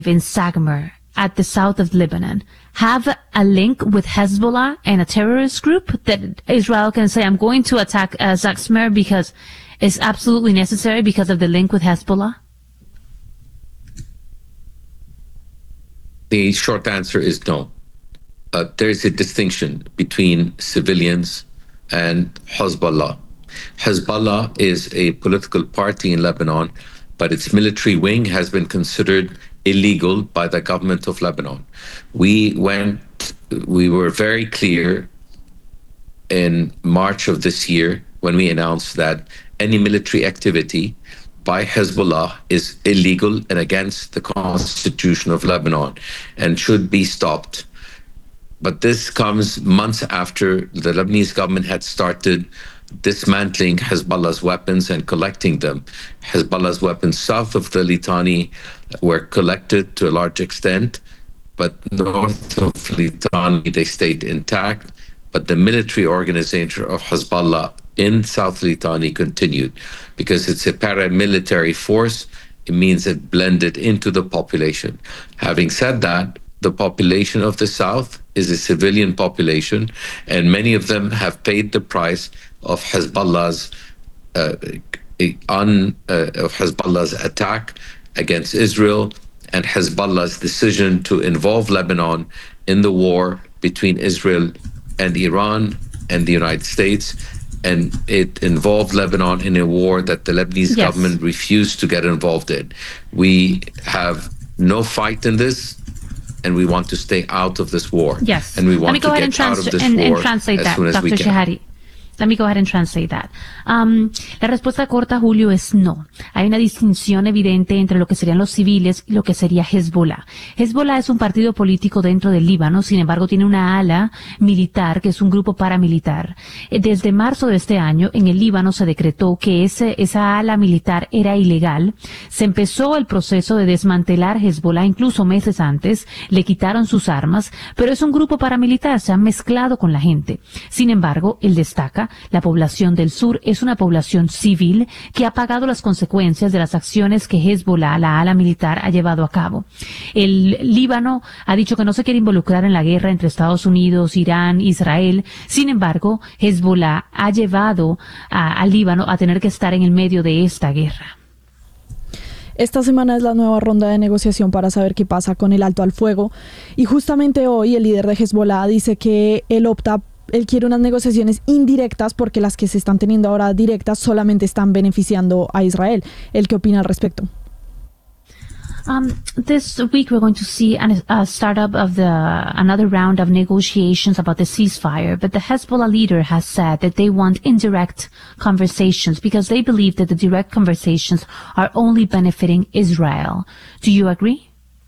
in Sagmer at the south of Lebanon have a link with Hezbollah and a terrorist group that Israel can say, I'm going to attack Sagmer because it's absolutely necessary because of the link with Hezbollah? The short answer is no. There is a distinction between civilians and Hezbollah. Hezbollah is a political party in Lebanon, but its military wing has been considered illegal by the government of Lebanon. We were very clear in March of this year when we announced that any military activity by Hezbollah is illegal and against the constitution of Lebanon and should be stopped. But this comes months after the Lebanese government had started dismantling Hezbollah's weapons and collecting them. Hezbollah's weapons south of the Litani were collected to a large extent, but north of Litani they stayed intact. But the military organization of Hezbollah in South Litani continued because it's a paramilitary force. It means it blended into the population. Having said that, the population of the South is a civilian population, and many of them have paid the price of Hezbollah's attack against Israel and Hezbollah's decision to involve Lebanon in the war between Israel and Iran and the United States. And it involved Lebanon in a war that the Lebanese government refused to get involved in. We have no fight in this, and we want to stay out of this war. Yes. And we want to get out of this war as soon as we can. Let me go ahead and translate that. La respuesta corta, Julio, es no. Hay una distinción evidente entre lo que serían los civiles y lo que sería Hezbollah. Hezbollah es un partido político dentro del Líbano, sin embargo tiene una ala militar que es un grupo paramilitar. Desde marzo de este año, en el Líbano se decretó que esa ala militar era ilegal. Se empezó el proceso de desmantelar Hezbollah incluso meses antes, le quitaron sus armas, pero es un grupo paramilitar, se han mezclado con la gente. Sin embargo, él destaca, la población del sur es una población civil que ha pagado las consecuencias de las acciones que Hezbollah, la ala militar, ha llevado a cabo. El Líbano ha dicho que no se quiere involucrar en la guerra entre Estados Unidos, Irán, Israel. Sin embargo, Hezbollah ha llevado al Líbano a tener que estar en el medio de esta guerra. Esta semana es la nueva ronda de negociación para saber qué pasa con el alto al fuego. Y justamente hoy el líder de Hezbollah dice que él quiere unas negociaciones indirectas porque las que se están teniendo ahora directas solamente están beneficiando a Israel. ¿Él qué opina al respecto? This week we're going to see a startup of another round of negotiations about the ceasefire, but the Hezbollah leader has said that they want indirect conversations because they believe that the direct conversations are only benefiting Israel. Do you agree?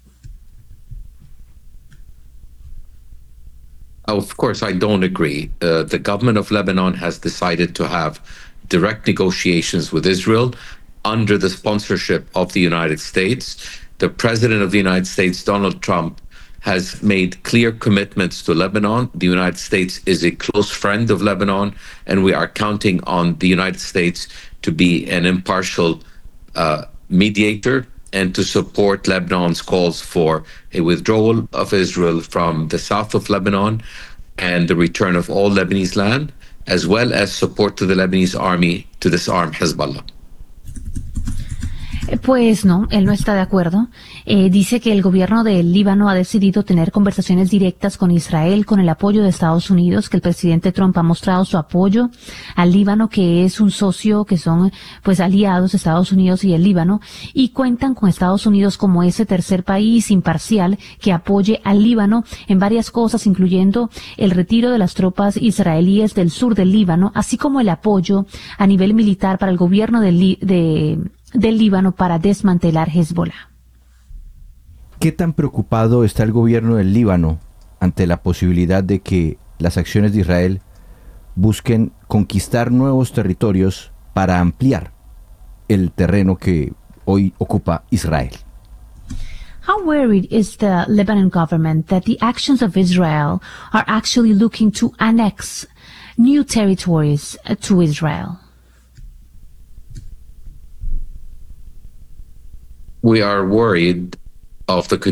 Of course, I don't agree. The government of Lebanon has decided to have direct negotiations with Israel under the sponsorship of the United States. The president of the United States, Donald Trump, has made clear commitments to Lebanon. The United States is a close friend of Lebanon, and we are counting on the United States to be an impartial mediator and to support Lebanon's calls for a withdrawal of Israel from the south of Lebanon and the return of all Lebanese land, as well as support to the Lebanese army to disarm Hezbollah. Pues no, él no está de acuerdo. Dice que el gobierno del Líbano ha decidido tener conversaciones directas con Israel con el apoyo de Estados Unidos, que el presidente Trump ha mostrado su apoyo al Líbano, que es un socio, que son pues aliados Estados Unidos y el Líbano, y cuentan con Estados Unidos como ese tercer país imparcial que apoye al Líbano en varias cosas, incluyendo el retiro de las tropas israelíes del sur del Líbano, así como el apoyo a nivel militar para el gobierno del Líbano para desmantelar Hezbollah. ¿Qué tan preocupado está el gobierno del Líbano ante la posibilidad de que las acciones de Israel busquen conquistar nuevos territorios para ampliar el terreno que hoy ocupa Israel? How worried is the Lebanon government that the actions of Israel are actually looking to annex new territories to Israel? We are worried of the